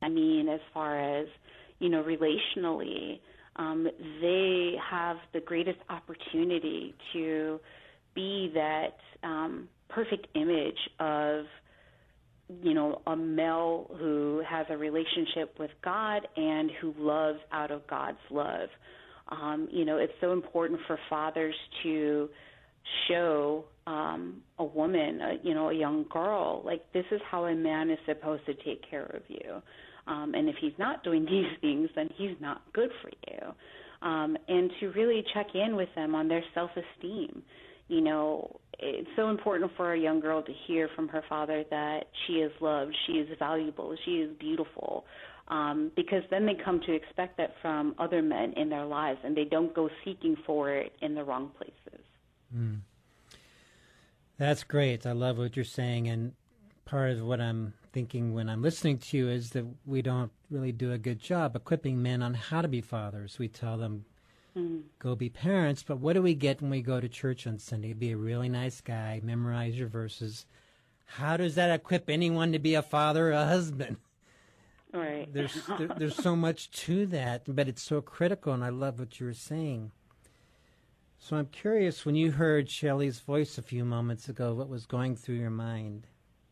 I mean, as far as, relationally, they have the greatest opportunity to be that perfect image of, a male who has a relationship with God and who loves out of God's love. It's so important for fathers to show a woman, a young girl, like, this is how a man is supposed to take care of you. And if he's not doing these things, then he's not good for you. And to really check in with them on their self-esteem. It's so important for a young girl to hear from her father that she is loved, she is valuable, she is beautiful, because then they come to expect that from other men in their lives, and they don't go seeking for it in the wrong places. Mm. That's great. I love what you're saying, and part of what I'm thinking when I'm listening to you is that we don't really do a good job equipping men on how to be fathers. We tell them, go be parents, but what do we get when we go to church on Sunday? Be a really nice guy, memorize your verses. How does that equip anyone to be a father or a husband? Right. There's so much to that, but it's so critical, and I love what you were saying. So I'm curious, when you heard Shelley's voice a few moments ago, what was going through your mind?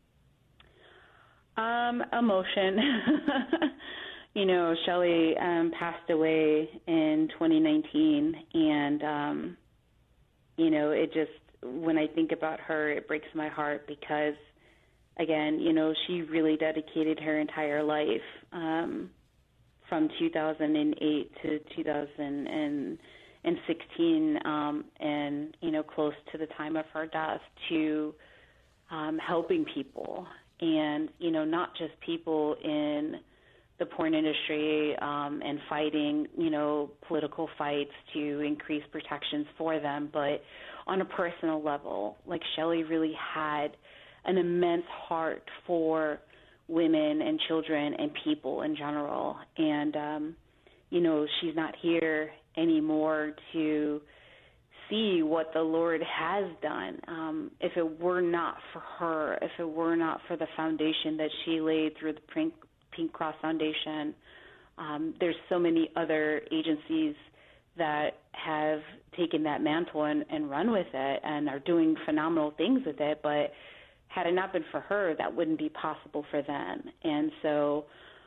Emotion. Shelley passed away in 2019, and, it just, when I think about her, it breaks my heart because, again, she really dedicated her entire life from 2008 to 2016, and, close to the time of her death, to helping people. And, not just people in the porn industry and fighting, political fights to increase protections for them, but on a personal level. Like, Shelley really had an immense heart for women and children and people in general. And, she's not here anymore to see what the Lord has done. If it were not for her, if it were not for the foundation that she laid through the Pink Cross Foundation, there's so many other agencies that have taken that mantle and run with it and are doing phenomenal things with it. But had it not been for her, that wouldn't be possible for them. And so,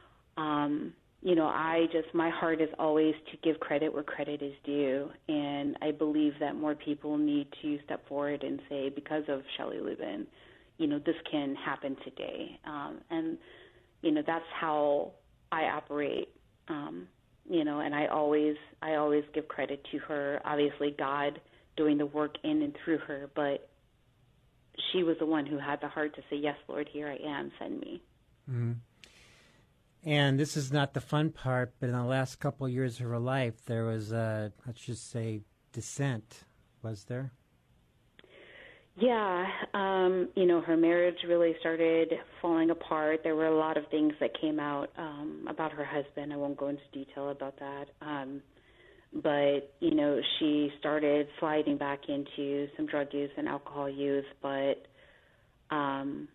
my heart is always to give credit where credit is due. And I believe that more people need to step forward and say, because of Shelley Lubin, this can happen today. And that's how I operate. And I always give credit to her. Obviously, God doing the work in and through her, but she was the one who had the heart to say, yes, Lord, here I am, send me. Mm-hmm. And this is not the fun part, but in the last couple of years of her life, there was a, let's just say, dissent, was there? Yeah. Her marriage really started falling apart. There were a lot of things that came out about her husband. I won't go into detail about that. But, she started sliding back into some drug use and alcohol use, but, and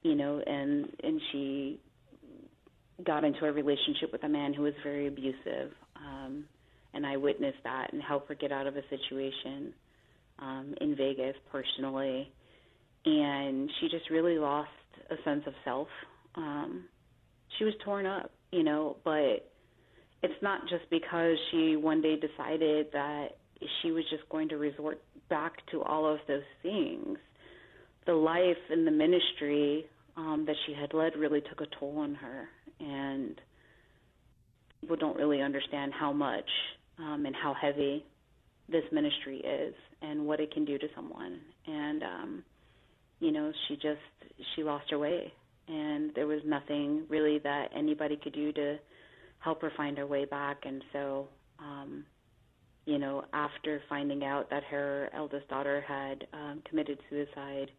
she got into a relationship with a man who was very abusive, and I witnessed that and helped her get out of a situation in Vegas personally, and she just really lost a sense of self. She was torn up, but it's not just because she one day decided that she was just going to resort back to all of those things. The life and the ministry that she had led really took a toll on her, and people don't really understand how much and how heavy this ministry is and what it can do to someone. And, she lost her way, and there was nothing really that anybody could do to help her find her way back. And so, after finding out that her eldest daughter had committed suicide,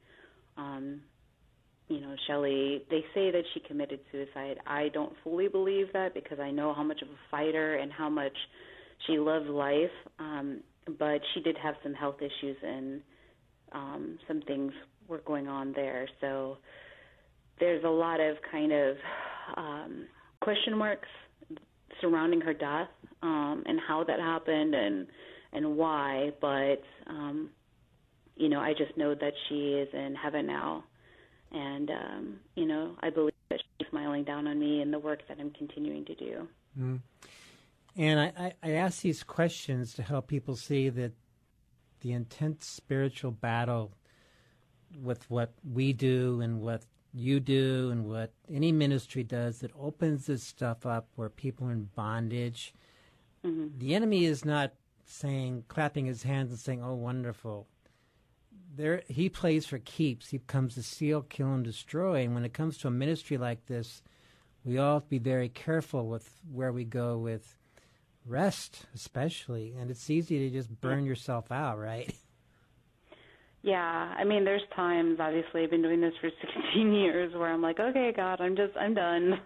Shelley, they say that she committed suicide. I don't fully believe that because I know how much of a fighter and how much she loved life, but she did have some health issues and some things were going on there. So there's a lot of kind of question marks surrounding her death, and how that happened and why, but I just know that she is in heaven now, and I believe that she's smiling down on me and the work that I'm continuing to do. Mm. And I ask these questions to help people see that the intense spiritual battle with what we do and what you do and what any ministry does that opens this stuff up where people are in bondage. Mm-hmm. The enemy is not clapping his hands and saying, "Oh, wonderful." He plays for keeps. He comes to steal, kill, and destroy. And when it comes to a ministry like this, we all have to be very careful with where we go with rest, especially. And it's easy to just burn yourself out, right? Yeah, I mean, there's times, obviously, I've been doing this for 16 years where I'm like, okay, God, I'm done,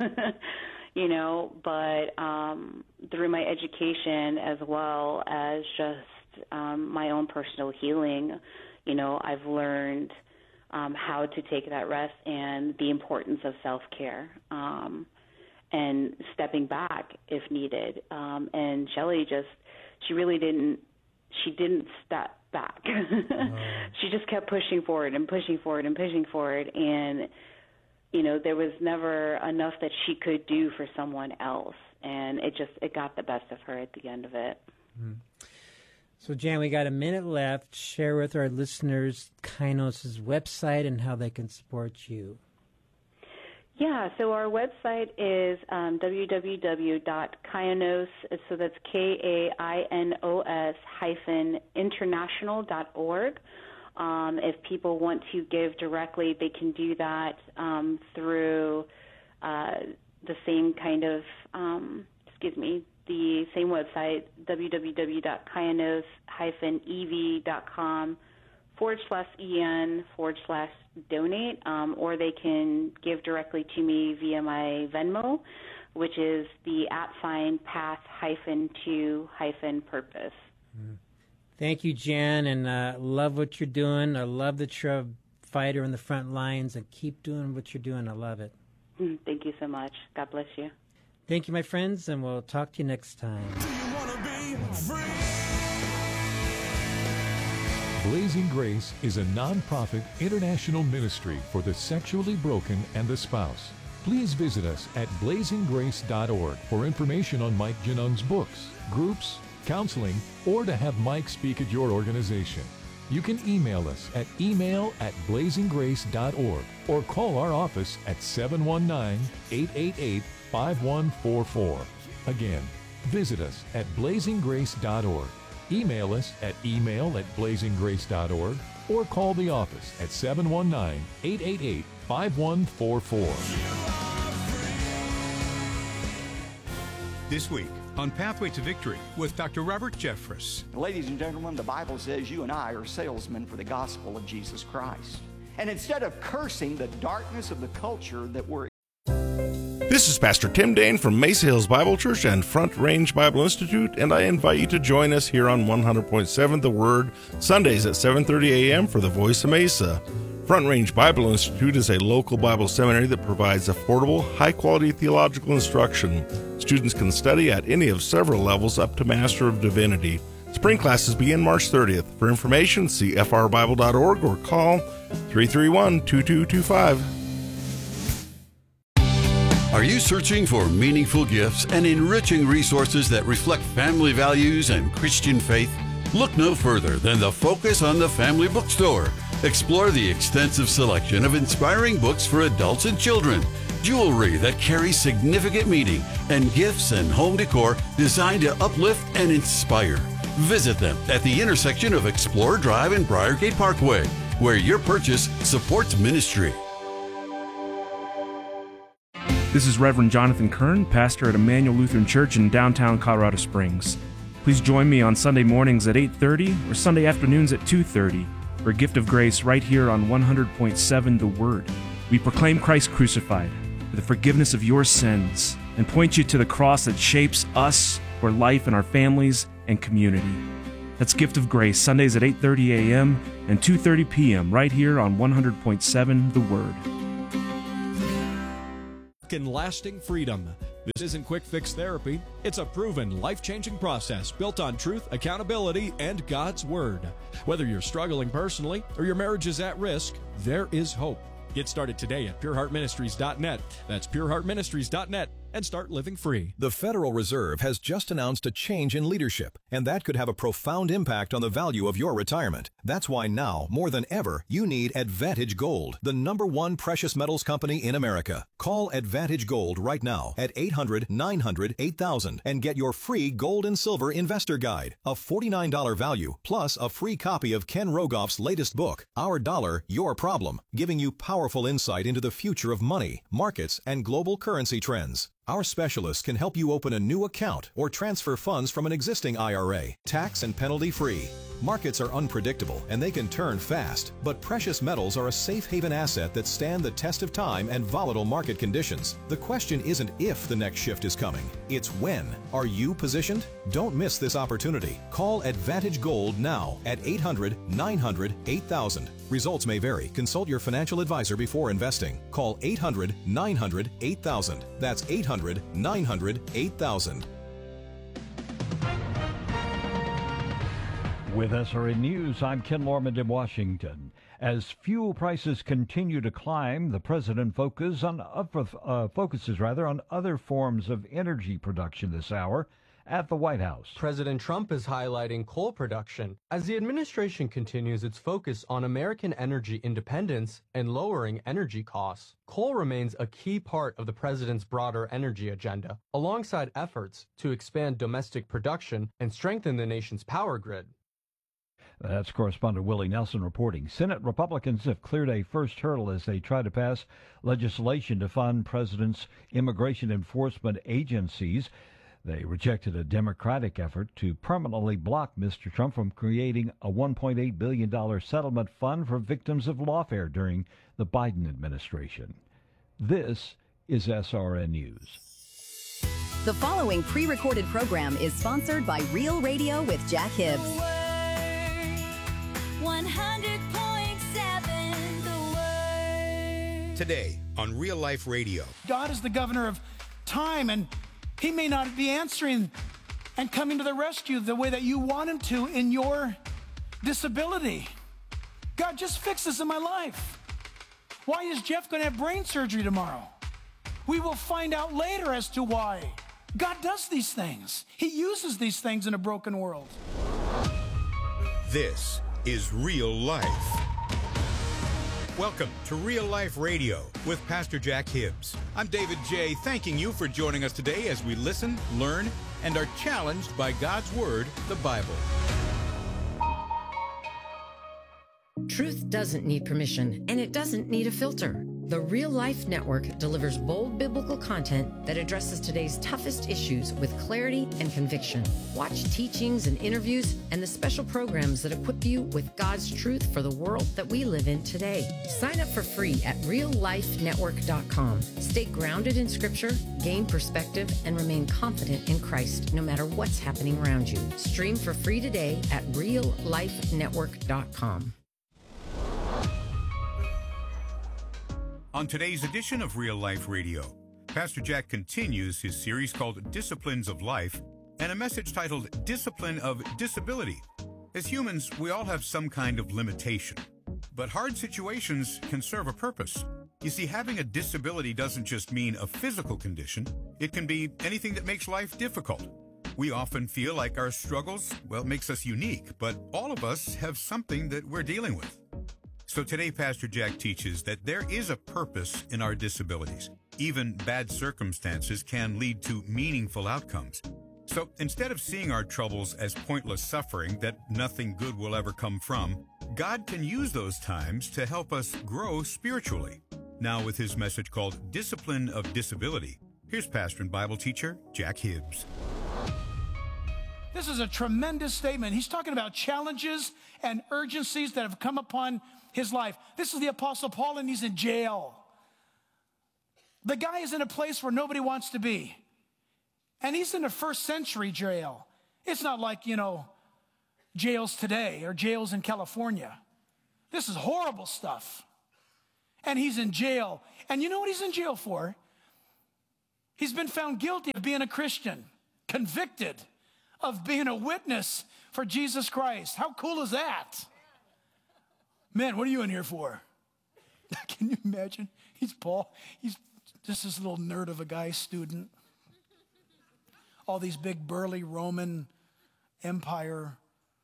but through my education as well as just my own personal healing, I've learned how to take that rest and the importance of self-care and stepping back if needed. And Shelley she really didn't step back. She just kept pushing forward and pushing forward and pushing forward. And, there was never enough that she could do for someone else. And it got the best of her at the end of it. Mm. So, Jan, we got a minute left. Share with our listeners Kainos' website and how they can support you. Yeah, so our website is www.kainos, so that's KAINOS-international.org. If people want to give directly, they can do that through the same kind of, the same website, www.kainos-ev.com/en/donate, or they can give directly to me via my Venmo, which is the @path-2-purpose. Thank you, Jan, and love what you're doing. I love that you're a fighter in the front lines, and keep doing what you're doing. I love it. Thank you so much. God bless you. Thank you, my friends, and we'll talk to you next time. Do you want to be free? Blazing Grace is a non-profit international ministry for the sexually broken and the spouse. Please visit us at blazinggrace.org for information on Mike Genung's books, groups, counseling, or to have Mike speak at your organization. You can email us at email@blazinggrace.org or call our office at 719-888-5144. Again, visit us at blazinggrace.org. Email us at email@blazinggrace.org or call the office at 719-888-5144. This week on Pathway to Victory with Dr. Robert Jeffress. Ladies and gentlemen, the Bible says you and I are salesmen for the gospel of Jesus Christ. And instead of cursing the darkness of the culture that we're This is Pastor Tim Dane from Mesa Hills Bible Church and Front Range Bible Institute, and I invite you to join us here on 100.7 The Word, Sundays at 7:30 a.m. for the Voice of Mesa. Front Range Bible Institute is a local Bible seminary that provides affordable, high-quality theological instruction. Students can study at any of several levels up to Master of Divinity. Spring classes begin March 30th. For information, see frbible.org or call 331-2225. Are you searching for meaningful gifts and enriching resources that reflect family values and Christian faith? Look no further than the Focus on the Family Bookstore. Explore the extensive selection of inspiring books for adults and children, jewelry that carries significant meaning, and gifts and home decor designed to uplift and inspire. Visit them at the intersection of Explorer Drive and Briargate Parkway, where your purchase supports ministry. This is Reverend Jonathan Kern, pastor at Emmanuel Lutheran Church in downtown Colorado Springs. Please join me on Sunday mornings at 8:30 or Sunday afternoons at 2:30 for a gift of grace right here on 100.7 The Word. We proclaim Christ crucified for the forgiveness of your sins and point you to the cross that shapes us for life in our families and community. That's Gift of Grace, Sundays at 8:30 a.m. and 2:30 p.m. right here on 100.7 The Word. And lasting freedom. This isn't quick fix therapy. It's a proven, life-changing process built on truth, accountability, and God's Word. Whether you're struggling personally or your marriage is at risk, there is hope. Get started today at pureheartministries.net. That's pureheartministries.net, and start living free. The Federal Reserve has just announced a change in leadership, and that could have a profound impact on the value of your retirement. That's why now, more than ever, you need Advantage Gold, the #1 precious metals company in America. Call Advantage Gold right now at 800-900-8000 and get your free gold and silver investor guide, a $49 value, plus a free copy of Ken Rogoff's latest book, Our Dollar, Your Problem, giving you powerful insight into the future of money, markets, and global currency trends. Our specialists can help you open a new account or transfer funds from an existing IRA, tax and penalty free. Markets are unpredictable and they can turn fast, but precious metals are a safe haven asset that stand the test of time and volatile market conditions. The question isn't if the next shift is coming, it's when. Are you positioned? Don't miss this opportunity. Call Advantage Gold now at 800-900-8000. Results may vary. Consult your financial advisor before investing. Call 800-900-8000. That's 800-900-8000. With SRN News, I'm Ken Lorman in Washington. As fuel prices continue to climb, the president focuses on other forms of energy production this hour at the White House. President Trump is highlighting coal production as the administration continues its focus on American energy independence and lowering energy costs. Coal remains a key part of the president's broader energy agenda, alongside efforts to expand domestic production and strengthen the nation's power grid. That's correspondent Willie Nelson reporting. Senate Republicans have cleared a first hurdle as they try to pass legislation to fund president's immigration enforcement agencies. They rejected a Democratic effort to permanently block Mr. Trump from creating a $1.8 billion settlement fund for victims of lawfare during the Biden administration. This is SRN News. The following pre-recorded program is sponsored by Real Radio with Jack Hibbs. 100.7 The Word. Today on Real Life Radio. God is the governor of time, and He may not be answering and coming to the rescue the way that you want Him to in your disability. God, just fix this in my life. Why is Jeff going to have brain surgery tomorrow? We will find out later as to why. God does these things. He uses these things in a broken world. This is Real Life. Welcome to Real Life Radio with Pastor Jack Hibbs. I'm David J., thanking you for joining us today as we listen, learn, and are challenged by God's Word, the Bible. Truth doesn't need permission, and it doesn't need a filter. The Real Life Network delivers bold biblical content that addresses today's toughest issues with clarity and conviction. Watch teachings and interviews and the special programs that equip you with God's truth for the world that we live in today. Sign up for free at reallifenetwork.com. Stay grounded in Scripture, gain perspective, and remain confident in Christ no matter what's happening around you. Stream for free today at reallifenetwork.com. On today's edition of Real Life Radio, Pastor Jack continues his series called Disciplines of Life and a message titled Discipline of Disability. As humans, we all have some kind of limitation, but hard situations can serve a purpose. You see, having a disability doesn't just mean a physical condition. It can be anything that makes life difficult. We often feel like our struggles, makes us unique, but all of us have something that we're dealing with. So today, Pastor Jack teaches that there is a purpose in our disabilities. Even bad circumstances can lead to meaningful outcomes. So instead of seeing our troubles as pointless suffering that nothing good will ever come from, God can use those times to help us grow spiritually. Now with his message called Discipline of Disability, here's pastor and Bible teacher Jack Hibbs. This is a tremendous statement. He's talking about challenges and urgencies that have come upon his life. This is the Apostle Paul, and he's in jail. The guy is in a place where nobody wants to be. And he's in a first century jail. It's not like, jails today or jails in California. This is horrible stuff. And he's in jail. And you know what he's in jail for? He's been found guilty of being a Christian, convicted of being a witness for Jesus Christ. How cool is that? Man, what are you in here for? Can you imagine? He's Paul. He's just this little nerd of a guy, student. All these big burly Roman Empire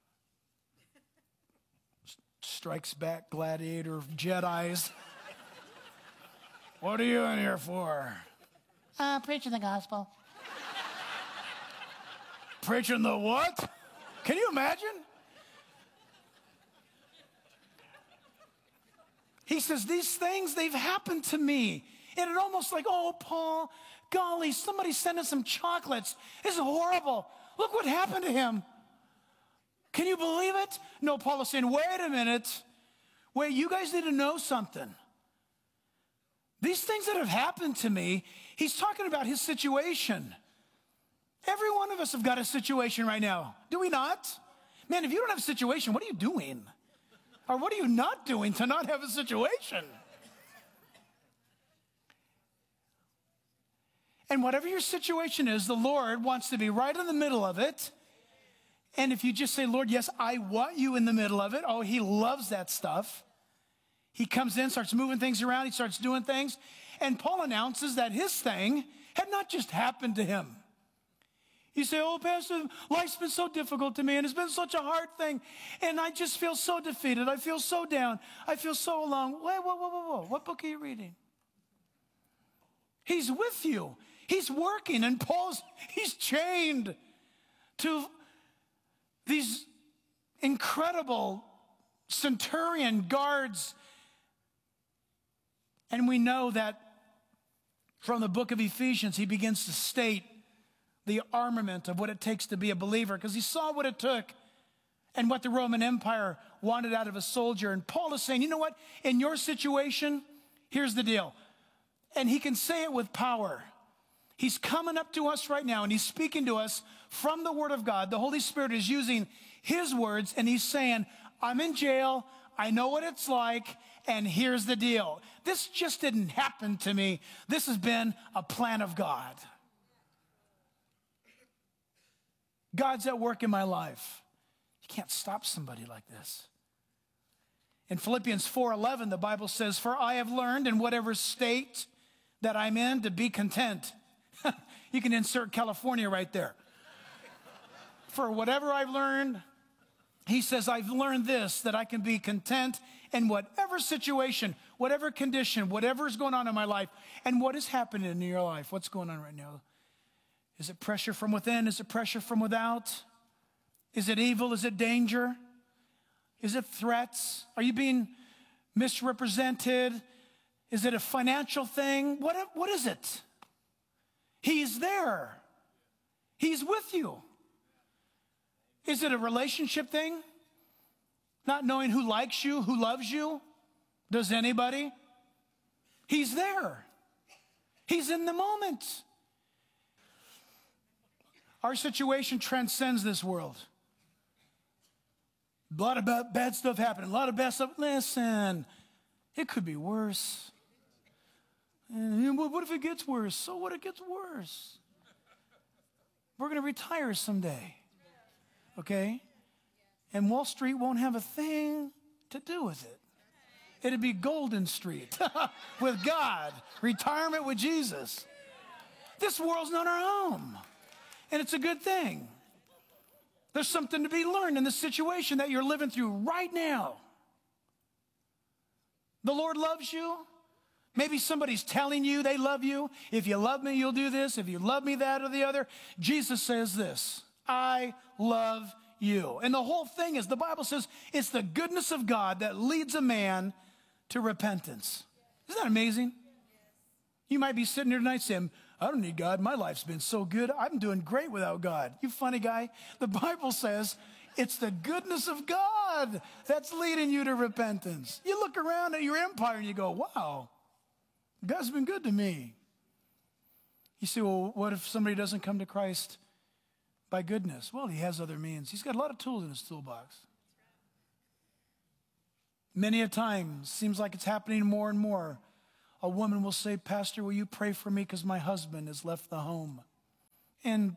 strikes back gladiator Jedis. What are you in here for? Preaching the gospel. Preaching the what? Can you imagine? He says, these things, they've happened to me. And it almost like, oh, Paul, golly, somebody sent us some chocolates. This is horrible. Look what happened to him. Can you believe it? No, Paul is saying, wait a minute. Wait, you guys need to know something. These things that have happened to me, he's talking about his situation. Every one of us have got a situation right now. Do we not? Man, if you don't have a situation, what are you doing? Or what are you not doing to not have a situation? And whatever your situation is, the Lord wants to be right in the middle of it. And if you just say, Lord, yes, I want you in the middle of it. Oh, he loves that stuff. He comes in, starts moving things around. He starts doing things. And Paul announces that his thing had not just happened to him. You say, oh, Pastor, life's been so difficult to me, and it's been such a hard thing, and I just feel so defeated. I feel so down. I feel so alone. Wait, whoa. What book are you reading? He's with you. He's working, and he's chained to these incredible centurion guards. And we know that from the book of Ephesians, he begins to state the armament of what it takes to be a believer, because he saw what it took and what the Roman Empire wanted out of a soldier. And Paul is saying, you know what? In your situation, here's the deal. And he can say it with power. He's coming up to us right now, and he's speaking to us from the Word of God. The Holy Spirit is using his words, and he's saying, I'm in jail. I know what it's like, and here's the deal. This just didn't happen to me. This has been a plan of God. God's at work in my life. You can't stop somebody like this. In Philippians 4:11, the Bible says, for I have learned in whatever state that I'm in to be content. You can insert California right there. For whatever I've learned, he says, I've learned this, that I can be content in whatever situation, whatever condition, whatever is going on in my life. And what is happening in your life? What's going on right now? Is it pressure from within? Is it pressure from without? Is it evil? Is it danger? Is it threats? Are you being misrepresented? Is it a financial thing? What is it? He's there. He's with you. Is it a relationship thing? Not knowing who likes you, who loves you? Does anybody? He's there. He's in the moment. Our situation transcends this world. A lot of bad stuff happening. A lot of bad stuff. Listen, it could be worse. And what if it gets worse? So what if it gets worse? We're going to retire someday. Okay? And Wall Street won't have a thing to do with it. It'd be Golden Street with God. Retirement with Jesus. This world's not our home. And it's a good thing. There's something to be learned in the situation that you're living through right now. The Lord loves you. Maybe somebody's telling you they love you. If you love me, you'll do this. If you love me, that or the other. Jesus says this, I love you. And the whole thing is, the Bible says, it's the goodness of God that leads a man to repentance. Isn't that amazing? You might be sitting here tonight saying, I don't need God. My life's been so good. I'm doing great without God. You funny guy. The Bible says it's the goodness of God that's leading you to repentance. You look around at your empire and you go, wow, God's been good to me. You say, well, what if somebody doesn't come to Christ by goodness? Well, he has other means. He's got a lot of tools in his toolbox. Many a time, seems like it's happening more and more. A woman will say, Pastor, will you pray for me because my husband has left the home? And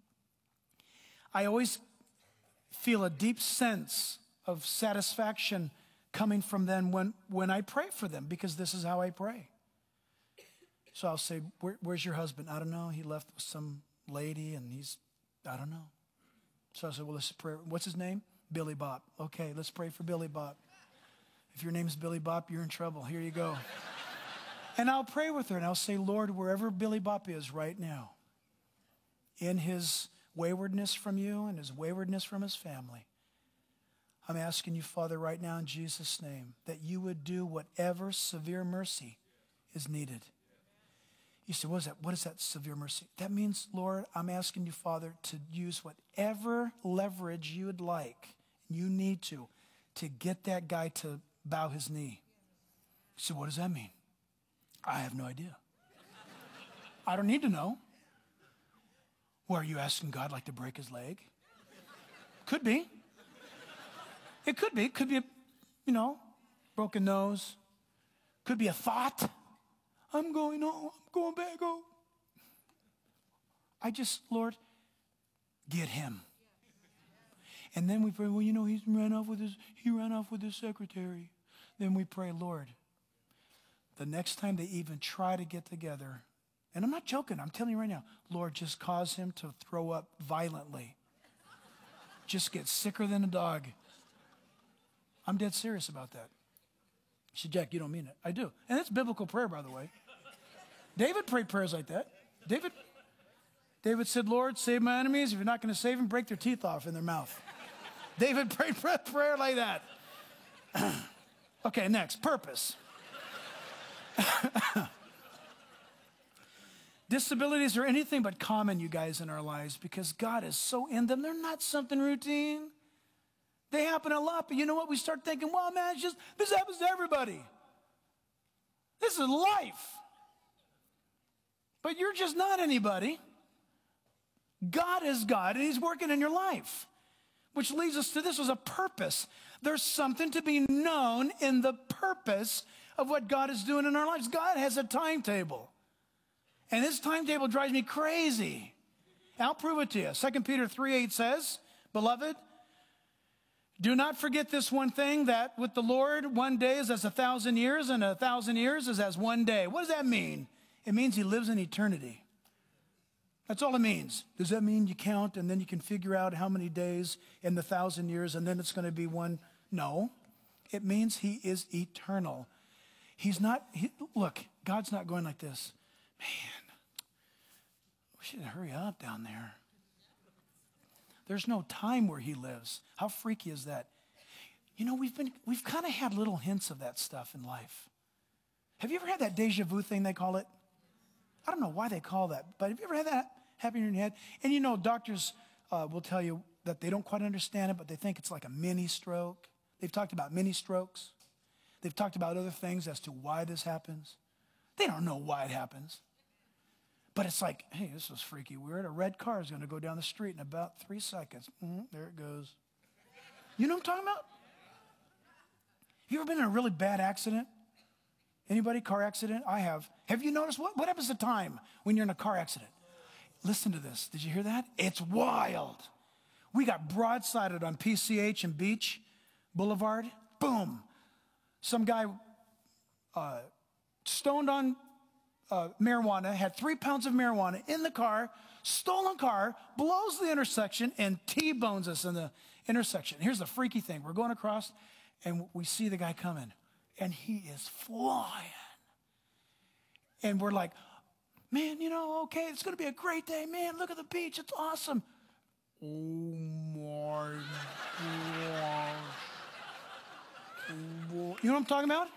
I always feel a deep sense of satisfaction coming from them when I pray for them, because this is how I pray. So I'll say, where's your husband? I don't know. He left with some lady and I don't know. So I said, well, let's pray. What's his name? Billy Bob. Okay, let's pray for Billy Bob. If your name's Billy Bob, you're in trouble. Here you go. And I'll pray with her, and I'll say, Lord, wherever Billy Bob is right now, in his waywardness from you and his waywardness from his family, I'm asking you, Father, right now in Jesus' name, that you would do whatever severe mercy is needed. You say, what is that? What is that severe mercy? That means, Lord, I'm asking you, Father, to use whatever leverage you would like, you need to get that guy to bow his knee. You say, what does that mean? I have no idea. I don't need to know. Well, are you asking God like to break his leg? Could be. It could be. It could be, broken nose. Could be a thought. I'm going home. I'm going back home. Lord, get him. And then we pray, well, he ran off with his secretary. Then we pray, Lord, the next time they even try to get together, and I'm not joking, I'm telling you right now, Lord, just cause him to throw up violently. Just get sicker than a dog. I'm dead serious about that. You said, Jack, you don't mean it. I do. And it's biblical prayer, by the way. David prayed prayers like that. David said, Lord, save my enemies. If you're not going to save them, break their teeth off in their mouth. David prayed prayer like that. Okay, next, purpose. Disabilities are anything but common, you guys, in our lives, because God is so in them. They're not something routine. They happen a lot, but you know what? We start thinking, well, man, this happens to everybody. This is life. But you're just not anybody. God is God, and he's working in your life. Which leads us to this, was a purpose. There's something to be known in the purpose of what God is doing in our lives. God has a timetable. And his timetable drives me crazy. I'll prove it to you. 2 Peter 3:8 says, Beloved, do not forget this one thing, that with the Lord 1 day is as 1,000 years, and 1,000 years is as 1 day. What does that mean? It means he lives in eternity. That's all it means. Does that mean you count and then you can figure out how many days in the 1,000 years and then it's going to be one? No. It means he is eternal. Look, God's not going like this. Man, we should hurry up down there. There's no time where he lives. How freaky is that? We've kind of had little hints of that stuff in life. Have you ever had that deja vu thing they call it? I don't know why they call that, but have you ever had that happen in your head? And doctors will tell you that they don't quite understand it, but they think it's like a mini stroke. They've talked about mini strokes. They've talked about other things as to why this happens. They don't know why it happens. But it's like, hey, this is freaky weird. A red car is going to go down the street in about 3 seconds. There it goes. You know what I'm talking about? You ever been in a really bad accident? Anybody? Car accident? I have. Have you noticed what happens to time when you're in a car accident? Listen to this. Did you hear that? It's wild. We got broadsided on PCH and Beach Boulevard. Boom. Some guy stoned on marijuana, had 3 pounds of marijuana in the car, stolen car, blows the intersection, and T-bones us in the intersection. Here's the freaky thing. We're going across, and we see the guy coming, and he is flying. And we're like, man, okay, it's going to be a great day. Man, look at the beach. It's awesome. Oh, my God. You know what I'm talking about?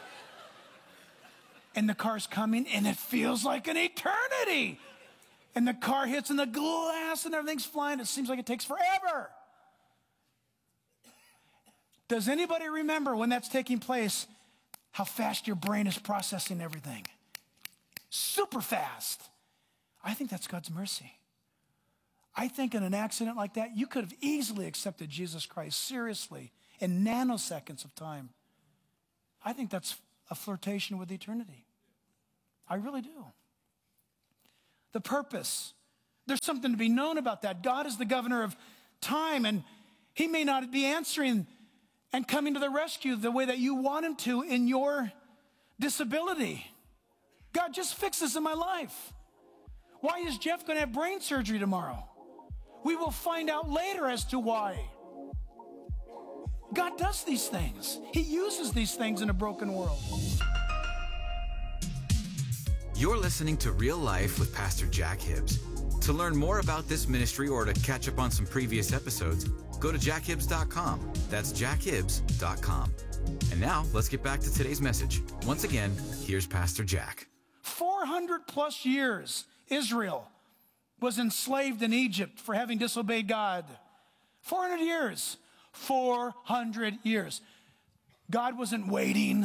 And the car's coming, and it feels like an eternity. And the car hits, and the glass and everything's flying. It seems like it takes forever. Does anybody remember when that's taking place, how fast your brain is processing everything? Super fast. I think that's God's mercy. I think in an accident like that, you could have easily accepted Jesus Christ seriously in nanoseconds of time. I think that's a flirtation with eternity. I really do. The purpose. There's something to be known about that. God is the governor of time, and he may not be answering and coming to the rescue the way that you want him to in your disability. God, just fix this in my life. Why is Jeff going to have brain surgery tomorrow? We will find out later as to why. God does these things. He uses these things in a broken world. You're listening to Real Life with Pastor Jack Hibbs. To learn more about this ministry or to catch up on some previous episodes, go to jackhibbs.com. That's jackhibbs.com. And now, let's get back to today's message. Once again, here's Pastor Jack. 400 plus years, Israel was enslaved in Egypt for having disobeyed God. 400 years. 400 years. God wasn't waiting.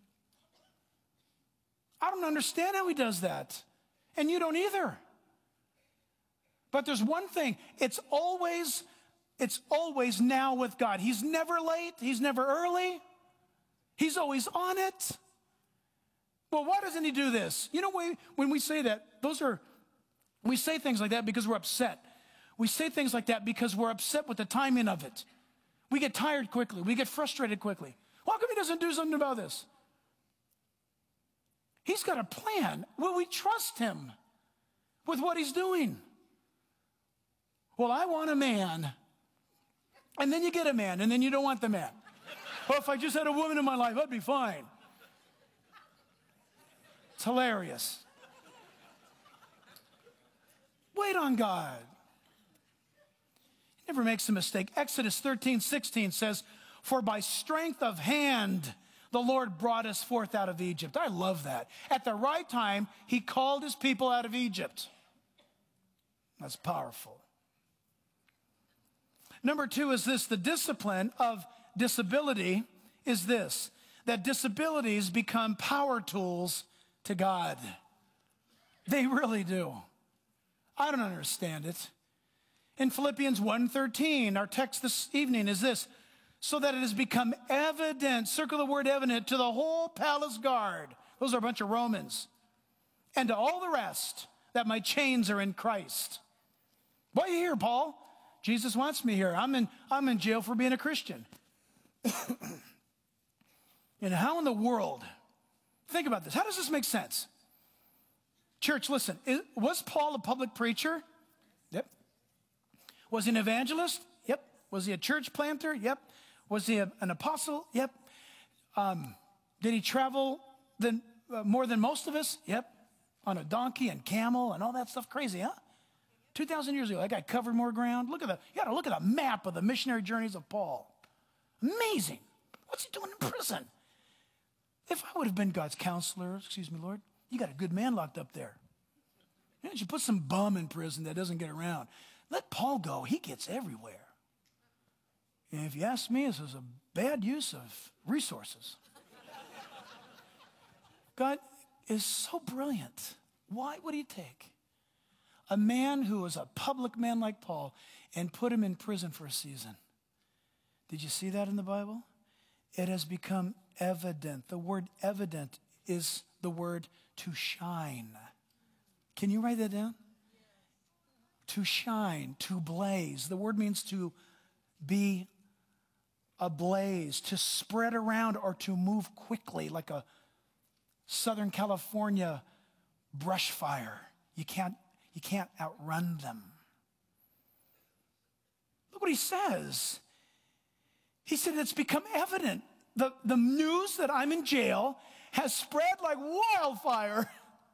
I don't understand how he does that. And you don't either. But there's one thing. It's always now with God. He's never late. He's never early. He's always on it. Well, why doesn't he do this? You know, when we say that, we say things like that because we're upset. We say things like that because we're upset with the timing of it. We get tired quickly. We get frustrated quickly. How come he doesn't do something about this? He's got a plan. Will we trust him with what he's doing? Well, I want a man. And then you get a man, and then you don't want the man. Well, if I just had a woman in my life, I'd be fine. It's hilarious. Wait on God. He never makes a mistake. Exodus 13:16 says, "For by strength of hand the Lord brought us forth out of Egypt." I love that. At the right time, he called his people out of Egypt. That's powerful. Number two is this: the discipline of disability is this, that disabilities become power tools to God. They really do. I don't understand it. In Philippians 1:13, our text this evening is this: so that it has become evident, circle the word evident, to the whole palace guard, those are a bunch of Romans, and to all the rest, that my chains are in Christ. Why are you here, Paul? Jesus wants me here. I'm in jail for being a Christian. And how in the world, think about this, how does this make sense? Church, listen, was Paul a public preacher? Yep. Was he an evangelist? Yep. Was he a church planter? Yep. Was he an apostle? Yep. Did he travel more than most of us? Yep. On a donkey and camel and all that stuff. Crazy, huh? 2,000 years ago, that guy covered more ground. You got to look at a map of the missionary journeys of Paul. Amazing. What's he doing in prison? If I would have been God's counselor, excuse me, Lord, you got a good man locked up there. You should put some bum in prison that doesn't get around. Let Paul go. He gets everywhere. And if you ask me, this is a bad use of resources. God is so brilliant. Why would he take a man who was a public man like Paul and put him in prison for a season? Did you see that in the Bible? It has become evident. The word evident is the word to shine. Can you write that down? To shine, to blaze. The word means to be ablaze, to spread around or to move quickly like a Southern California brush fire. You can't outrun them. Look what he says. He said it's become evident. The news that I'm in jail has spread like wildfire.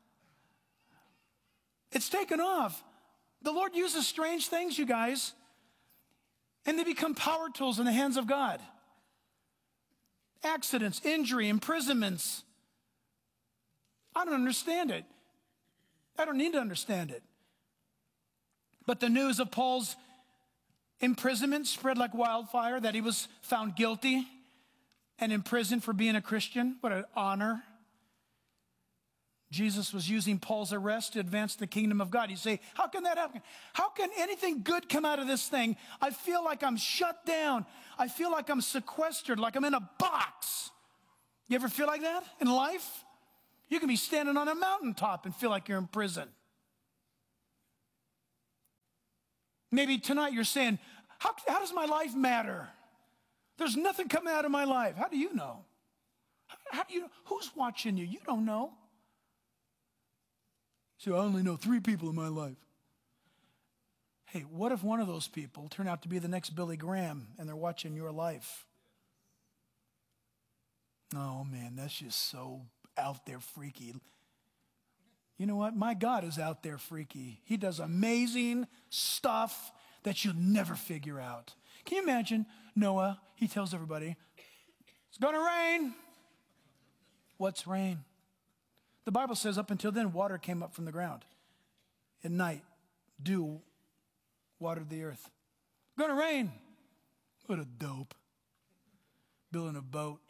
It's taken off. The Lord uses strange things, you guys, and they become power tools in the hands of God. Accidents, injury, imprisonments. I don't understand it. I don't need to understand it. But the news of Paul's imprisonment spread like wildfire, that he was found guilty and imprisoned for being a Christian. What an honor. Jesus was using Paul's arrest to advance the kingdom of God. You say, how can that happen? How can anything good come out of this thing? I feel like I'm shut down. I feel like I'm sequestered, like I'm in a box. You ever feel like that in life? You can be standing on a mountaintop and feel like you're in prison. Maybe tonight you're saying, how does my life matter? There's nothing coming out of my life. How do you know? How do you know? Who's watching you? You don't know. So I only know 3 people in my life. Hey, what if one of those people turn out to be the next Billy Graham and they're watching your life? Oh man, that's just so out there freaky. You know what? My God is out there freaky. He does amazing stuff that you'll never figure out. Can you imagine Noah? He tells everybody, it's going to rain. What's rain? The Bible says up until then, water came up from the ground. At night, dew watered the earth. Going to rain. What a dope. Building a boat.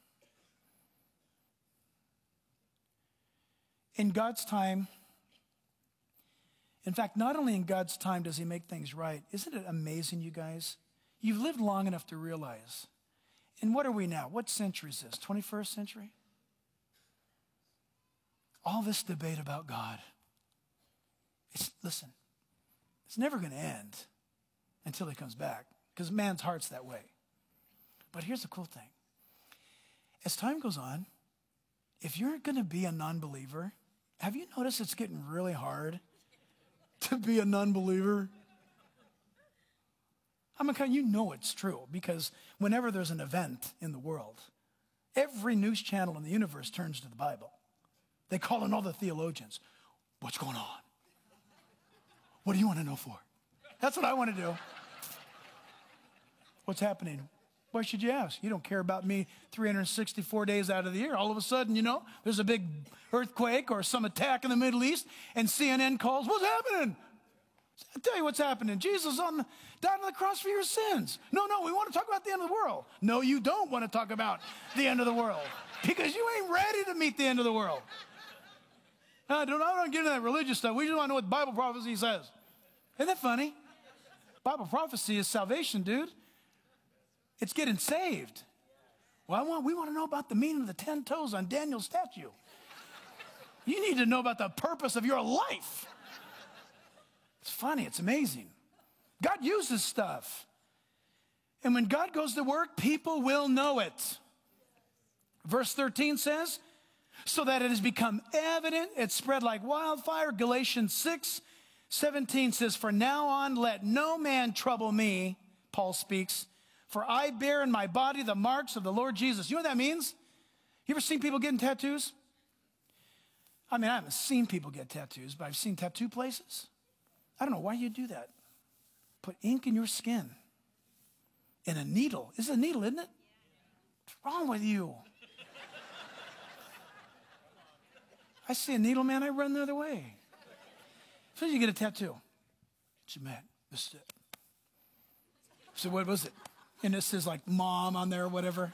In God's time, in fact, not only in God's time does he make things right, isn't it amazing, you guys? You've lived long enough to realize. And what are we now? What century is this? 21st century? All this debate about God. Listen, it's never going to end until he comes back, because man's heart's that way. But here's the cool thing. As time goes on, if you're going to be a non-believer, have you noticed it's getting really hard to be a non-believer? I mean, you know it's true, because whenever there's an event in the world, every news channel in the universe turns to the Bible. They call in all the theologians. What's going on? What do you want to know for? That's what I want to do. What's happening? Why should you ask? You don't care about me 364 days out of the year. All of a sudden, you know, there's a big earthquake or some attack in the Middle East, and CNN calls, what's happening? I'll tell you what's happening. Jesus died on the cross for your sins. No, we want to talk about the end of the world. No, you don't want to talk about the end of the world, because you ain't ready to meet the end of the world. I don't get into that religious stuff. We just want to know what Bible prophecy says. Isn't that funny? Bible prophecy is salvation, dude. It's getting saved. Well, we want to know about the meaning of the 10 toes on Daniel's statue. You need to know about the purpose of your life. It's funny. It's amazing. God uses stuff. And when God goes to work, people will know it. Verse 13 says, so that it has become evident, it's spread like wildfire. Galatians 6:17 says, for now on, let no man trouble me, Paul speaks, for I bear in my body the marks of the Lord Jesus. You know what that means? You ever seen people getting tattoos? I mean, I haven't seen people get tattoos, but I've seen tattoo places. I don't know why you do that. Put ink in your skin and a needle. It's a needle, isn't it? What's wrong with you? I see a needle, man, I run the other way. So you get a tattoo. So, man, this is it. So what was it? And it says like mom on there or whatever.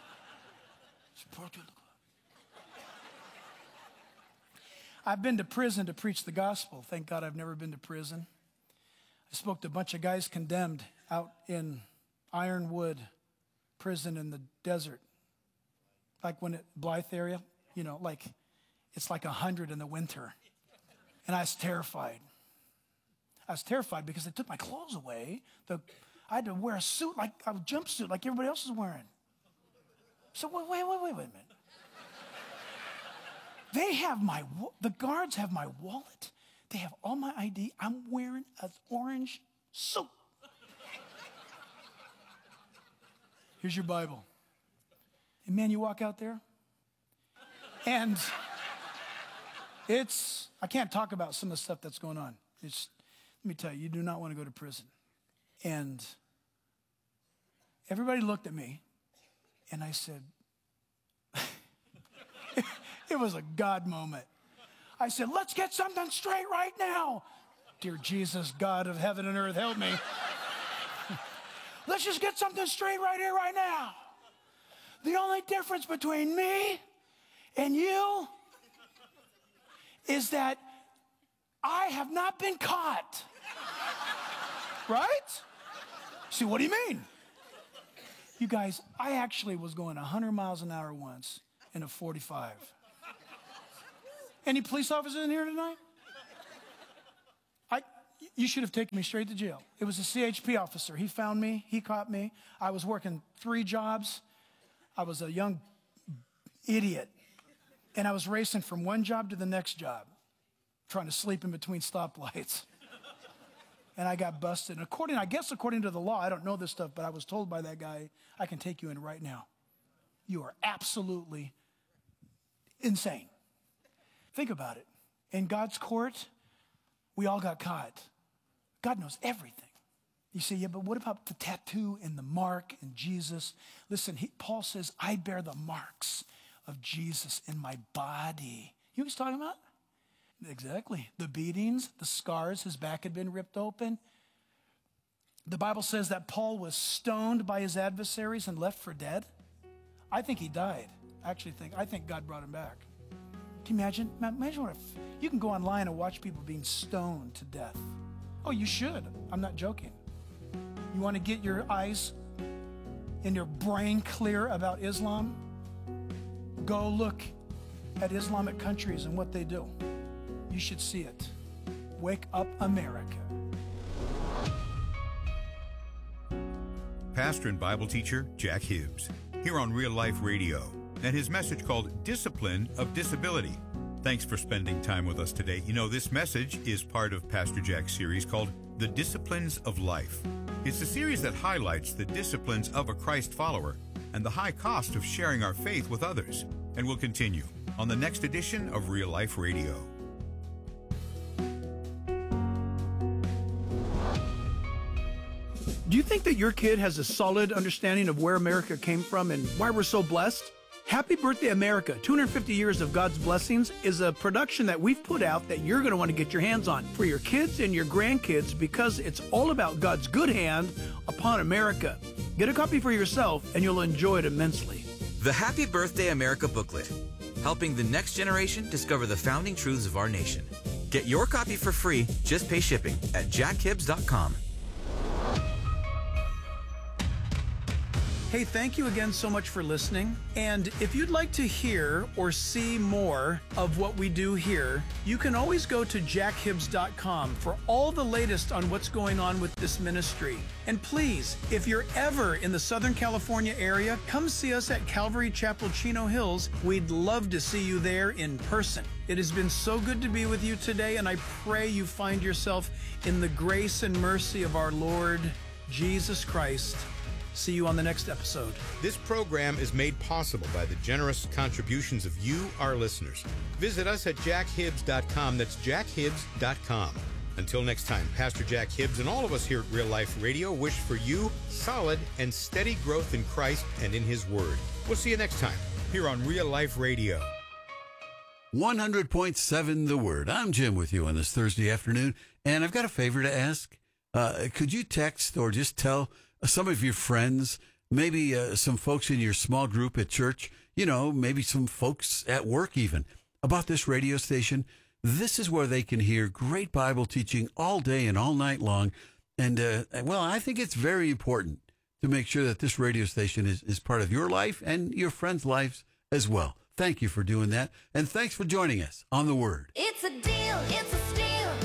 I've been to prison to preach the gospel. Thank God I've never been to prison. I spoke to a bunch of guys condemned out in Ironwood prison in the desert. Like Blythe area, you know, like it's like 100 in the winter. And I was terrified. I was terrified because they took my clothes away. I had to wear a suit, like a jumpsuit, like everybody else is wearing. So wait a minute. The guards have my wallet. They have all my ID. I'm wearing an orange suit. Here's your Bible. And man, you walk out there, and I can't talk about some of the stuff that's going on. Let me tell you, you do not want to go to prison. And everybody looked at me, and I said, it was a God moment. I said, let's get something straight right now. Dear Jesus, God of heaven and earth, help me. Let's just get something straight right here, right now. The only difference between me and you is that I have not been caught. Right? See, what do you mean? You guys, I actually was going 100 miles an hour once in a 45. Any police officers in here tonight? You should have taken me straight to jail. It was a CHP officer. He found me. He caught me. I was working 3 jobs. I was a young idiot. And I was racing from one job to the next job, trying to sleep in between stoplights. And I got busted. And according to the law, I don't know this stuff, but I was told by that guy, I can take you in right now. You are absolutely insane. Think about it. In God's court, we all got caught. God knows everything. You say, yeah, but what about the tattoo and the mark and Jesus? Listen, Paul says, I bear the marks of Jesus in my body. You know what he's talking about? Exactly. The beatings, the scars, his back had been ripped open. The Bible says that Paul was stoned by his adversaries and left for dead. I think he died. I think God brought him back. Can you imagine? Imagine what you can go online and watch people being stoned to death. Oh, you should. I'm not joking. You want to get your eyes and your brain clear about Islam? Go look at Islamic countries and what they do. You should see it. Wake up, America. Pastor and Bible teacher Jack Hibbs, here on Real Life Radio, and his message called Discipline of Disability. Thanks for spending time with us today. You know, this message is part of Pastor Jack's series called The Disciplines of Life. It's a series that highlights the disciplines of a Christ follower and the high cost of sharing our faith with others. And we'll continue on the next edition of Real Life Radio. Do you think that your kid has a solid understanding of where America came from and why we're so blessed? Happy Birthday America, 250 Years of God's Blessings is a production that we've put out that you're going to want to get your hands on for your kids and your grandkids because it's all about God's good hand upon America. Get a copy for yourself and you'll enjoy it immensely. The Happy Birthday America booklet, helping the next generation discover the founding truths of our nation. Get your copy for free, just pay shipping at jackhibbs.com. Hey, thank you again so much for listening. And if you'd like to hear or see more of what we do here, you can always go to jackhibbs.com for all the latest on what's going on with this ministry. And please, if you're ever in the Southern California area, come see us at Calvary Chapel, Chino Hills. We'd love to see you there in person. It has been so good to be with you today, and I pray you find yourself in the grace and mercy of our Lord Jesus Christ. See you on the next episode. This program is made possible by the generous contributions of you, our listeners. Visit us at jackhibbs.com. That's jackhibbs.com. Until next time, Pastor Jack Hibbs and all of us here at Real Life Radio wish for you solid and steady growth in Christ and in His Word. We'll see you next time here on Real Life Radio. 100.7 The Word. I'm Jim with you on this Thursday afternoon, and I've got a favor to ask. Could you text or just tell some of your friends, maybe some folks in your small group at church, maybe some folks at work even, about this radio station? This is where they can hear great Bible teaching all day and all night long. And, I think it's very important to make sure that this radio station is part of your life and your friends' lives as well. Thank you for doing that. And thanks for joining us on The Word. It's a deal. It's a steal.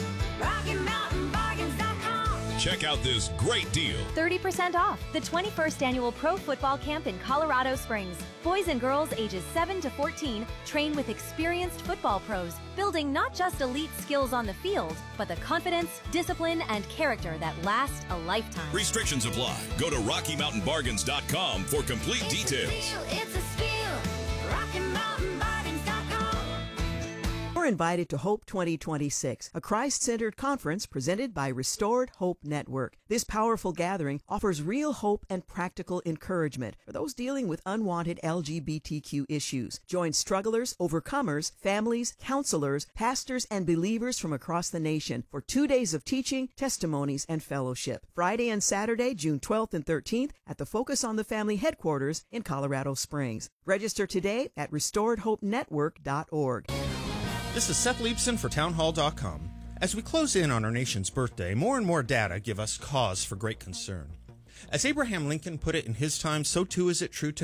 Check out this great deal. 30% off the 21st Annual Pro Football Camp in Colorado Springs. Boys and girls ages 7 to 14 train with experienced football pros, building not just elite skills on the field, but the confidence, discipline, and character that last a lifetime. Restrictions apply. Go to RockyMountainBargains.com for complete details. It's a steal. RockyMountainBargains.com. You're invited to Hope 2026, a Christ-centered conference presented by Restored Hope Network. This powerful gathering offers real hope and practical encouragement for those dealing with unwanted LGBTQ issues. Join strugglers, overcomers, families, counselors, pastors, and believers from across the nation for 2 days of teaching, testimonies, and fellowship. Friday and Saturday, June 12th and 13th at the Focus on the Family headquarters in Colorado Springs. Register today at restoredhopenetwork.org. This is Seth Leibson for townhall.com. As we close in on our nation's birthday, more and more data give us cause for great concern. As Abraham Lincoln put it in his time, so too is it true today.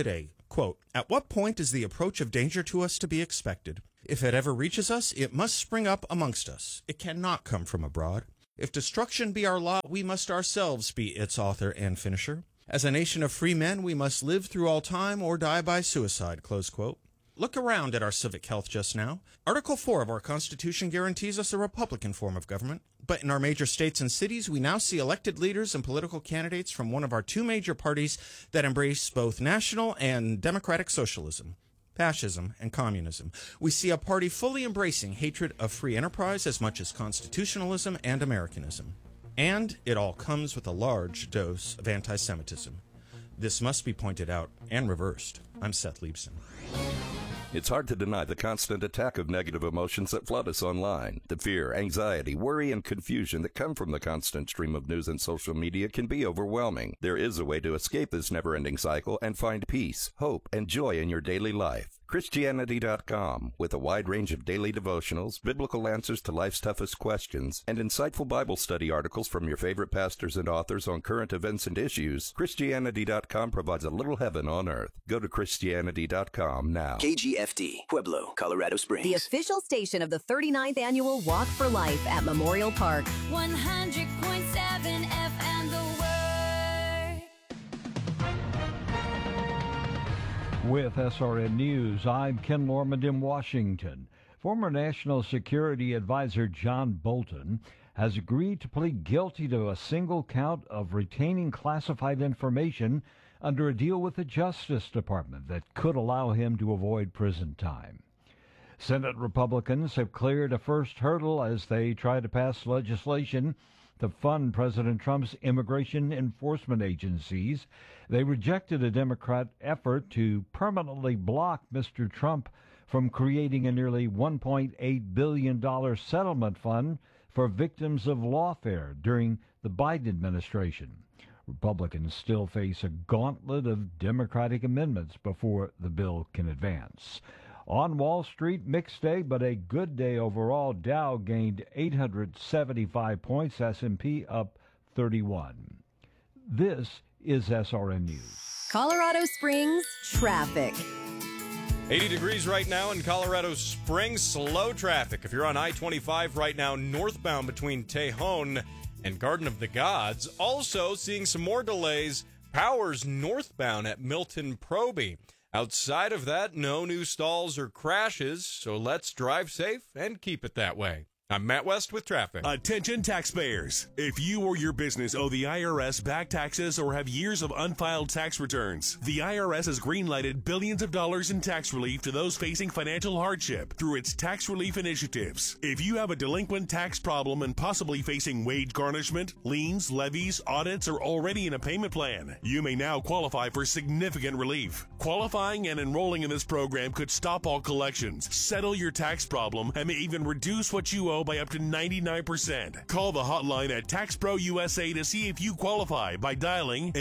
Quote, "At what point is the approach of danger to us to be expected? If it ever reaches us, it must spring up amongst us. It cannot come from abroad. If destruction be our lot, we must ourselves be its author and finisher. As a nation of free men, we must live through all time or die by suicide." Close quote. Look around at our civic health just now. Article 4 of our Constitution guarantees us a Republican form of government. But in our major states and cities, we now see elected leaders and political candidates from one of our two major parties that embrace both national and democratic socialism, fascism, and communism. We see a party fully embracing hatred of free enterprise as much as constitutionalism and Americanism. And it all comes with a large dose of anti-Semitism. This must be pointed out and reversed. I'm Seth Leibson. It's hard to deny the constant attack of negative emotions that flood us online. The fear, anxiety, worry, and confusion that come from the constant stream of news and social media can be overwhelming. There is a way to escape this never-ending cycle and find peace, hope, and joy in your daily life. Christianity.com, with a wide range of daily devotionals, biblical answers to life's toughest questions, and insightful Bible study articles from your favorite pastors and authors on current events and issues, Christianity.com provides a little heaven on earth. Go to Christianity.com now. KGFD, Pueblo, Colorado Springs. The official station of the 39th Annual Walk for Life at Memorial Park. 100.7 FM, The Word. With SRN News, I'm Ken Lormand in Washington. Former National Security Advisor John Bolton has agreed to plead guilty to a single count of retaining classified information under a deal with the Justice Department that could allow him to avoid prison time. Senate Republicans have cleared a first hurdle as they try to pass legislation to fund President Trump's immigration enforcement agencies. They rejected a Democrat effort to permanently block Mr. Trump from creating a nearly $1.8 billion settlement fund for victims of lawfare during the Biden administration. Republicans still face a gauntlet of Democratic amendments before the bill can advance. On Wall Street, mixed day, but a good day overall. Dow gained 875 points, S&P up 31. This is SRN News. Colorado Springs traffic. 80 degrees right now in Colorado Springs. Slow traffic. If you're on I-25 right now, northbound between Tejon and Garden of the Gods. Also seeing some more delays. Powers northbound at Milton Proby. Outside of that, no new stalls or crashes, so let's drive safe and keep it that way. I'm Matt West with traffic. Attention taxpayers. If you or your business owe the IRS back taxes or have years of unfiled tax returns, the IRS has greenlighted billions of dollars in tax relief to those facing financial hardship through its tax relief initiatives. If you have a delinquent tax problem and possibly facing wage garnishment, liens, levies, audits, or already in a payment plan, you may now qualify for significant relief. Qualifying and enrolling in this program could stop all collections, settle your tax problem, and may even reduce what you owe by up to 99%. Call the hotline at TaxPro USA to see if you qualify by dialing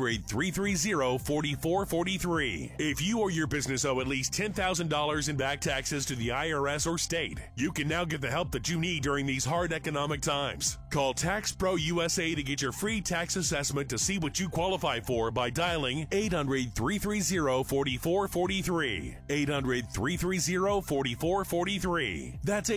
800-330-4443. If you or your business owe at least $10,000 in back taxes to the IRS or state, you can now get the help that you need during these hard economic times. Call TaxPro USA to get your free tax assessment to see what you qualify for by dialing 800-330-4443. 800-330-4443. That's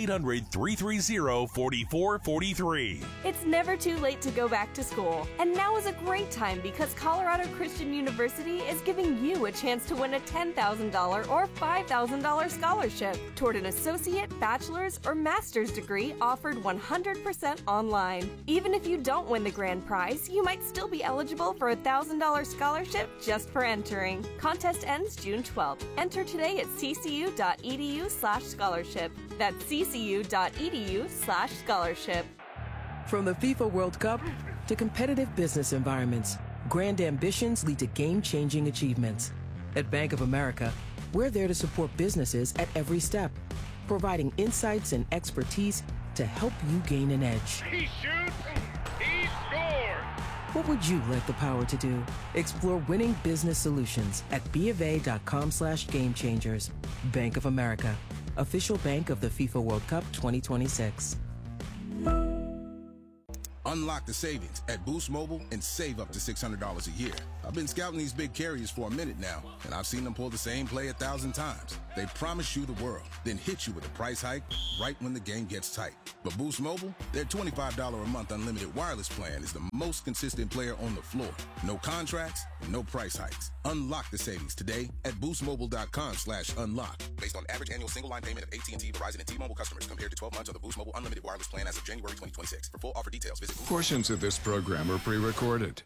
800-330-4443. It's never too late to go back to school. And now is a great time because Colorado Christian University is giving you a chance to win a $10,000 or $5,000 scholarship toward an associate, bachelor's, or master's degree offered 100% online. Even if you don't win the grand prize, you might still be eligible for a $1,000 scholarship just for entering. Contest ends June 12th. Enter today at ccu.edu/scholarship. That's ccu.edu/scholarship. From the FIFA World Cup to competitive business environments, grand ambitions lead to game-changing achievements. At Bank of America, we're there to support businesses at every step, providing insights and expertise to help you gain an edge. He shoots, he scores! What would you like the power to do? Explore winning business solutions at BofA.com/gamechangers. Bank of America, official bank of the FIFA World Cup 2026. Unlock the savings at Boost Mobile and save up to $600 a year. I've been scouting these big carriers for a minute now, and I've seen them pull the same play 1,000 times. They promise you the world, then hit you with a price hike right when the game gets tight. But Boost Mobile, their $25 a month unlimited wireless plan is the most consistent player on the floor. No contracts, no price hikes. Unlock the savings today at boostmobile.com/unlock. Based on average annual single line payment of AT&T, Verizon, and T-Mobile customers compared to 12 months of the Boost Mobile unlimited wireless plan as of January 2026. For full offer details, visit Portions of this program are pre-recorded.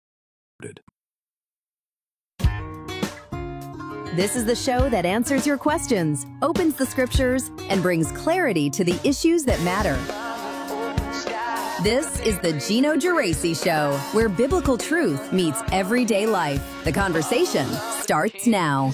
This is the show that answers your questions, opens the scriptures, and brings clarity to the issues that matter. This is the Gino Geraci Show, where biblical truth meets everyday life. The conversation starts now.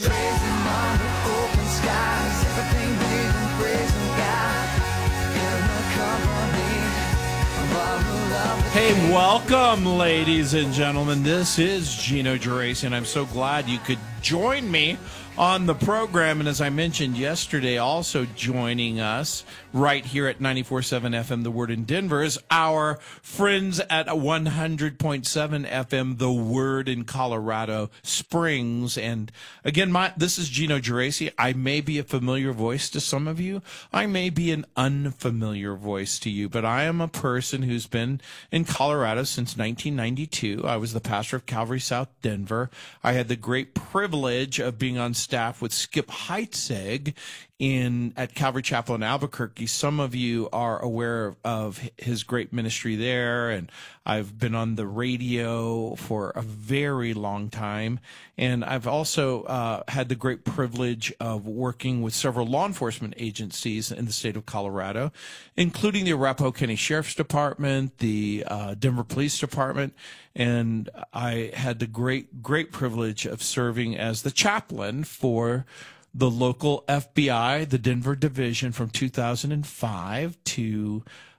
Hey, welcome, ladies and gentlemen. This is Gino Geraci, and I'm so glad you could join me on the program. And as I mentioned yesterday, also joining us right here at 94.7 FM, The Word in Denver, is our friends at 100.7 FM, The Word in Colorado Springs. And again, this is Gino Geraci. I may be a familiar voice to some of you. I may be an unfamiliar voice to you, but I am a person who's been in Colorado since 1992. I was the pastor of Calvary South Denver. I had the great privilege of being on staff with Skip Heitzig at Calvary Chapel in Albuquerque. Some of you are aware of his great ministry there, and I've been on the radio for a very long time. And I've also had the great privilege of working with several law enforcement agencies in the state of Colorado, including the Arapahoe County Sheriff's Department, the Denver Police Department, and I had the great privilege of serving as the chaplain for the local FBI, the Denver Division, from 2005 to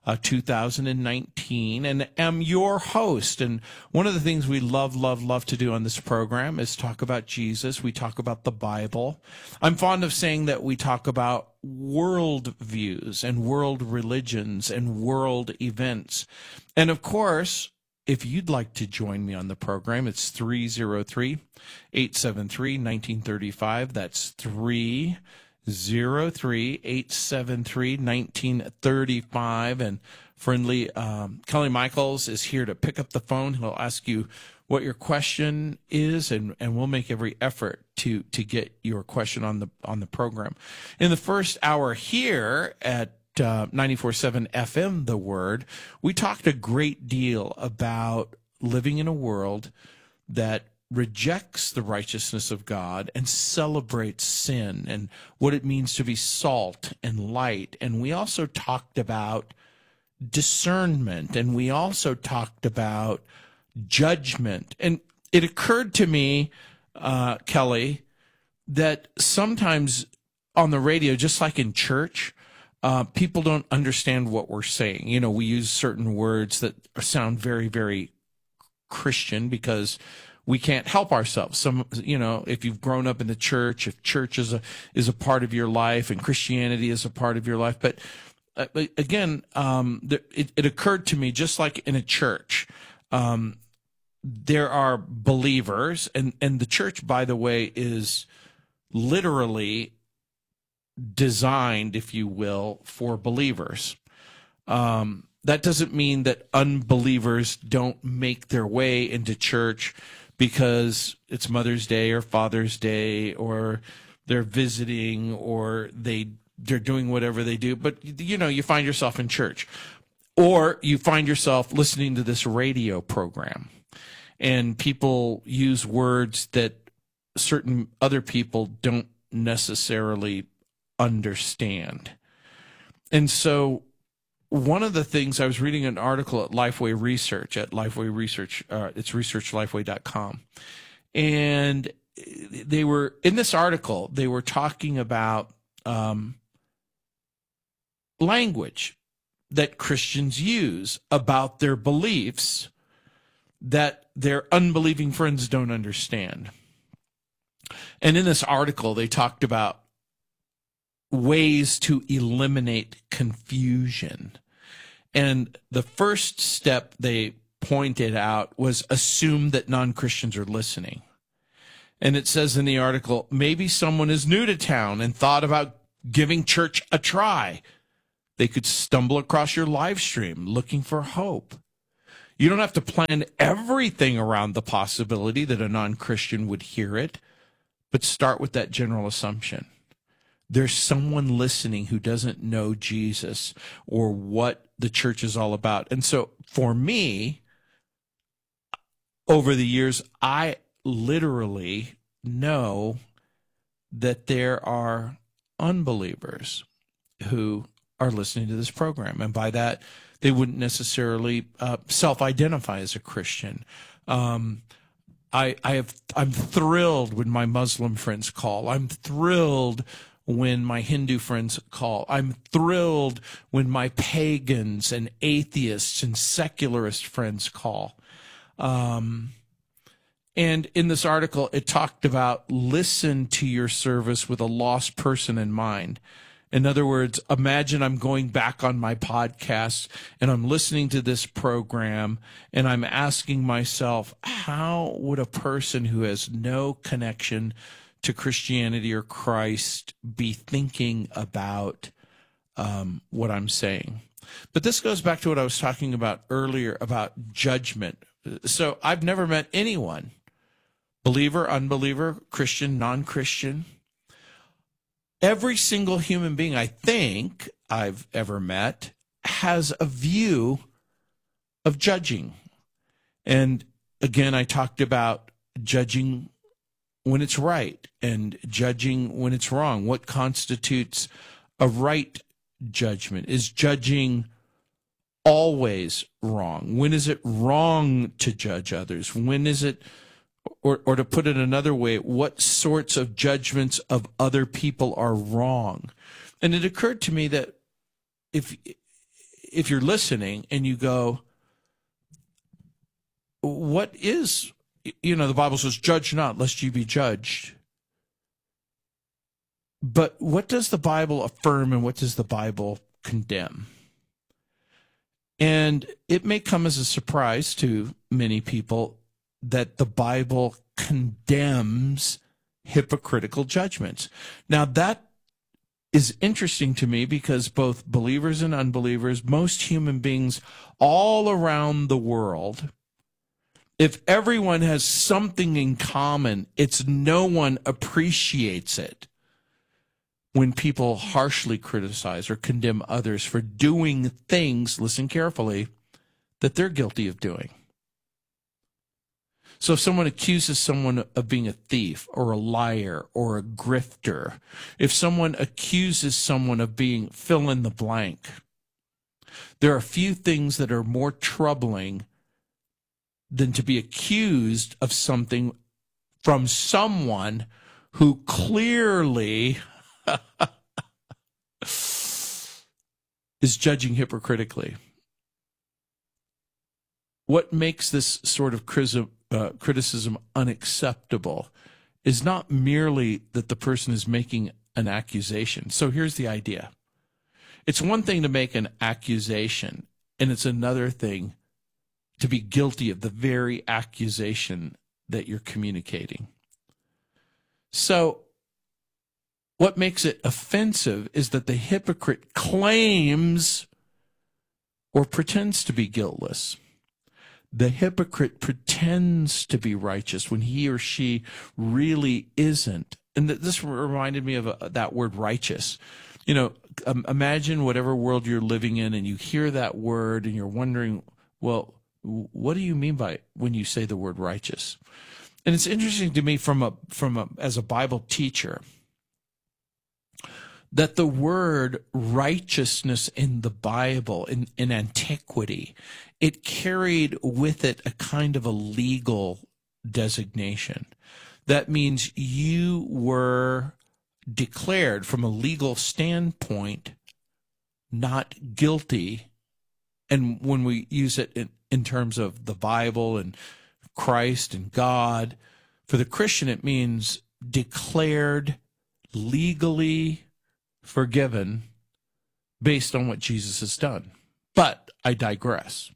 2019, and am your host. And one of the things we love to do on this program is talk about Jesus. We talk about the Bible. I'm fond of saying that we talk about world views and world religions and world events. And of course, if you'd like to join me on the program, it's 303-873-1935. That's 303-873-1935. And friendly Kelly Michaels is here to pick up the phone. He'll ask you what your question is, and we'll make every effort to get your question on the program. In the first hour here at 94.7 FM, The Word, we talked a great deal about living in a world that rejects the righteousness of God and celebrates sin and what it means to be salt and light. And we also talked about discernment, and we also talked about judgment. And it occurred to me, Kelly, that sometimes on the radio, just like in church, people don't understand what we're saying. You know, we use certain words that sound very, very Christian because we can't help ourselves. Some, you know, if you've grown up in the church, if church is a part of your life and Christianity is a part of your life. But again, it occurred to me, just like in a church, there are believers, and the church, by the way, is literally designed, if you will, for believers. That doesn't mean that unbelievers don't make their way into church because it's Mother's Day or Father's Day, or they're visiting, or they're doing whatever they do. But, you know, you find yourself in church, or you find yourself listening to this radio program, and people use words that certain other people don't necessarily understand. And so one of the things, I was reading an article at Lifeway Research, it's researchlifeway.com. And in this article, they were talking about language that Christians use about their beliefs that their unbelieving friends don't understand. And in this article, they talked about ways to eliminate confusion. And the first step they pointed out was assume that non-Christians are listening. And it says in the article, maybe someone is new to town and thought about giving church a try. They could stumble across your live stream looking for hope. You don't have to plan everything around the possibility that a non-Christian would hear it, but start with that general assumption. There's someone listening who doesn't know Jesus or what the church is all about. And so for me, over the years, I literally know that there are unbelievers who are listening to this program. And by that, they wouldn't necessarily self-identify as a Christian. I'm thrilled when my Muslim friends call. I'm thrilled when my Hindu friends call. I'm thrilled when my pagans and atheists and secularist friends call. And in this article, it talked about listen to your service with a lost person in mind. In other words, imagine I'm going back on my podcast and I'm listening to this program and I'm asking myself, how would a person who has no connection to Christianity or Christ be thinking about what I'm saying? But this goes back to what I was talking about earlier about judgment. So I've never met anyone, believer, unbeliever, Christian, non-Christian. Every single human being I think I've ever met has a view of judging. And again, I talked about judging when it's right and judging when it's wrong. What constitutes a right judgment? Is judging always wrong? When is it wrong to judge others? When is it, or to put it another way, what sorts of judgments of other people are wrong? And it occurred to me that if you're listening and you go, what is, the Bible says, judge not, lest you be judged. But what does the Bible affirm and what does the Bible condemn? And it may come as a surprise to many people that the Bible condemns hypocritical judgments. Now, that is interesting to me because both believers and unbelievers, most human beings all around the world, if everyone has something in common, it's no one appreciates it when people harshly criticize or condemn others for doing things, listen carefully, that they're guilty of doing. So if someone accuses someone of being a thief or a liar or a grifter, if someone accuses someone of being fill in the blank, there are few things that are more troubling than to be accused of something from someone who clearly is judging hypocritically. What makes this sort of criticism unacceptable is not merely that the person is making an accusation. So here's the idea. It's one thing to make an accusation, and it's another thing to be guilty of the very accusation that you're communicating. So what makes it offensive is that the hypocrite claims or pretends to be guiltless. The hypocrite pretends to be righteous when he or she really isn't. And this reminded me of that word righteous. Imagine whatever world you're living in and you hear that word and you're wondering, well, what do you mean by it when you say the word righteous? And it's interesting to me as a Bible teacher that the word righteousness in the Bible, in antiquity, it carried with it a kind of a legal designation. That means you were declared from a legal standpoint not guilty. And when we use it in terms of the Bible and Christ and God, for the Christian it means declared legally forgiven based on what Jesus has done. But I digress.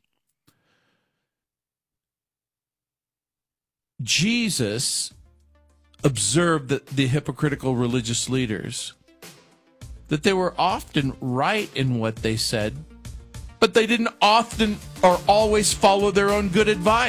Jesus observed that the hypocritical religious leaders, that they were often right in what they said, but they didn't often or always follow their own good advice.